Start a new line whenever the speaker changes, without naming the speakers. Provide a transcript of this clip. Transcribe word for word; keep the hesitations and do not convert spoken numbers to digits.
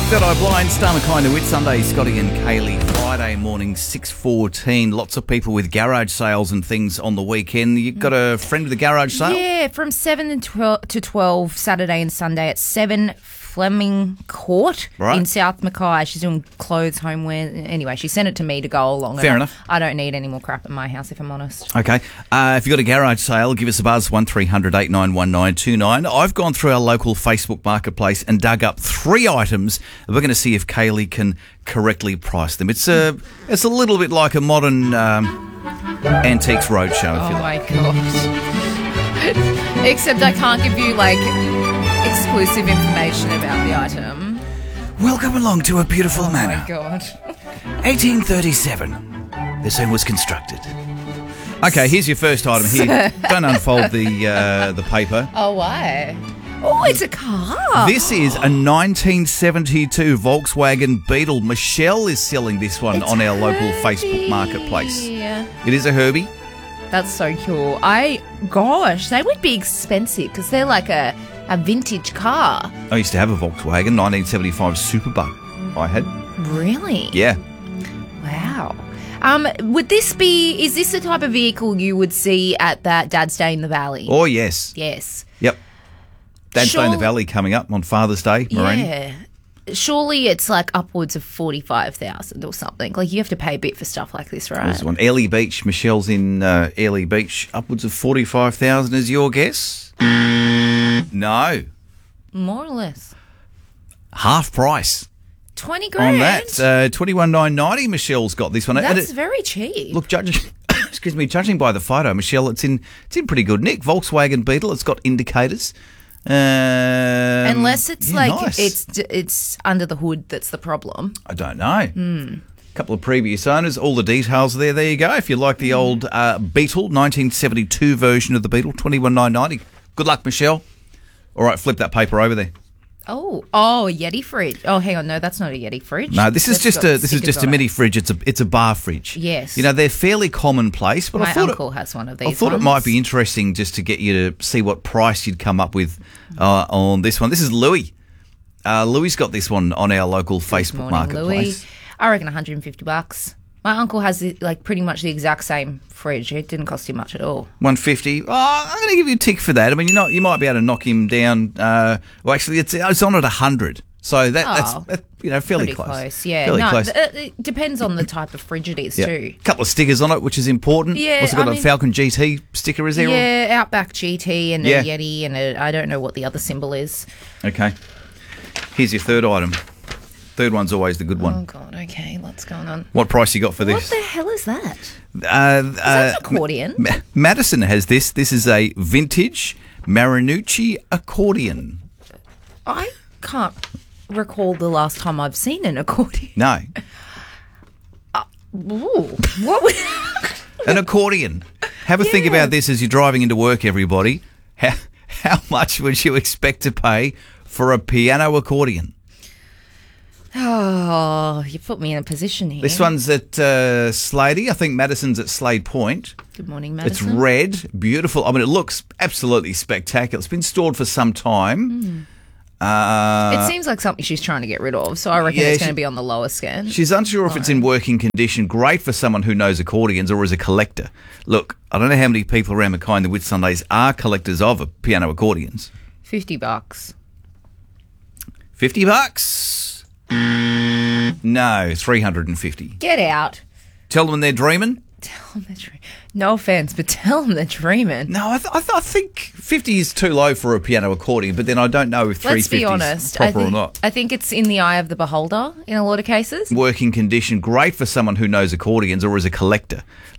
Third Eye Blind, Star Mackay to Wit Sunday, Scotty and Kaylee. Friday morning, six fourteen. Lots of people with garage sales and things on the weekend. You got a friend with a garage sale?
Yeah, from seven to twelve, Saturday and Sunday at seven Fleming Court
Right.
in South Mackay. She's doing clothes, homeware. Anyway, she sent it to me to go along.
Fair
and
enough.
I, I don't need any more crap in my house, if I'm honest.
Okay. Uh, if you've got a garage sale, give us a buzz, one three hundred eight nine one nine two nine. I've gone through our local Facebook marketplace and dug up three items. We're going to see if Kaylee can correctly price them. It's a, it's a little bit like a modern um, Antiques Roadshow, if
Oh
you like.
my gosh. Except I can't give you, like, exclusive information about the item.
Welcome along to a beautiful
Oh
manor.
my God.
eighteen thirty-seven. This home was constructed. Okay, here's your first item here. Don't unfold the uh, the paper.
Oh, why? Oh, it's a car.
This is a nineteen seventy-two Volkswagen Beetle. Michelle is selling this one
It's
on our local
Herbie.
Facebook marketplace. It is a Herbie.
That's so cool. I, gosh, they would be expensive because they're like a, a vintage car.
I used to have a Volkswagen nineteen seventy-five Superbug. I had.
Really?
Yeah.
Wow. Um, would this be, is this the type of vehicle you would see at that Dad's Day in the Valley?
Oh, yes.
Yes.
Yep. Dad's Day in the
Sure.
Valley coming up on Father's Day, Maureen.
Yeah. Surely it's like upwards of forty-five thousand or something. Like you have to pay a bit for stuff like this, right?
There's one. Airlie Beach. Michelle's in uh, Airlie Beach. Upwards of forty-five thousand is your guess? No.
More or less.
Half price
twenty grand?
on that. Uh, twenty-one nine ninety. Michelle's got this one. And
That's
it-
very cheap.
Look, judging, excuse me, judging by the photo, Michelle, it's in it's in pretty good nick. Volkswagen Beetle. It's got indicators. Um,
Unless it's
yeah,
like
nice.
it's it's under the hood that's the problem.
I don't know. A couple of previous owners, all the details are there. There you go. If you like the old uh, Beetle, nineteen seventy-two version of the Beetle, twenty-one nine ninety. Good luck, Michelle. All right, flip that paper over there.
Oh, oh, a Yeti fridge. Oh, hang on, no, that's not a Yeti fridge.
No, this is
That's
just
got
a this is
stickers
just a
on
mini
it.
fridge. It's a it's a bar fridge.
Yes.
You know they're fairly commonplace, but
My
I thought
uncle
it,
has one of these.
I thought
ones.
it might be interesting just to get you to see what price you'd come up with uh, on this one. This is Louis. Uh, Louis's got this one on our local Facebook
Morning,
marketplace.
Louis. I reckon one hundred fifty bucks. My uncle has the, like pretty much the exact same fridge. It didn't cost him much at all.
one fifty. Oh, I'm going to give you a tick for that. I mean, you know, you might be able to knock him down. Uh, well, actually, it's it's on at one hundred. So that,
Oh,
that's, that's you know fairly
Pretty
close.
close, yeah.
Fairly
no,
close.
th- it depends on the type of fridge it is
Yeah.
too.
A couple of stickers on it, which is important.
Yeah,
Also got
I
a
mean-
Falcon G T sticker, is there?
Yeah, Outback G T and
Yeah.
a Yeti and a, I don't know what the other symbol is.
Okay. Here's your third item. Third one's always the good
Oh
one.
God, okay, what's going on?
What price you got for
What
this?
the hell is that?
Uh,
Is that an accordion?
Ma- Madison has this. This is a vintage Marinucci accordion.
I can't recall the last time I've seen an accordion.
No,
Ooh, what? Was-
an accordion. Have a think
Yeah.
about this as you're driving into work, everybody. How, how much would you expect to pay for a piano accordion?
Oh, you put me in a position here.
This one's at uh, Slady. I think Madison's at Slade Point.
Good morning,
It's
Madison.
red, beautiful. I mean, it looks absolutely spectacular. It's been stored for some time. Uh,
It seems like something she's trying to get rid of, so I reckon
Yeah,
it's
she-
going to be on the lower scan.
She's unsure if it's in working condition. Great for someone who knows accordions or is a collector. Look, I don't know how many people around Mackay in the Whit Sundays are collectors of piano accordions.
Fifty bucks.
Fifty bucks? No, three hundred and fifty.
Get out.
Tell them they're dreaming.
Tell them they're dreaming. No offense, but tell them they're dreaming.
No, I, th- I, th- I think fifty is too low for a piano accordion, but then I don't know if three
Let's
fifty
be
is
honest. I
proper or
think,
not.
I think it's in the eye of the beholder in a lot of cases.
Working condition, great for someone who knows accordions or is a collector.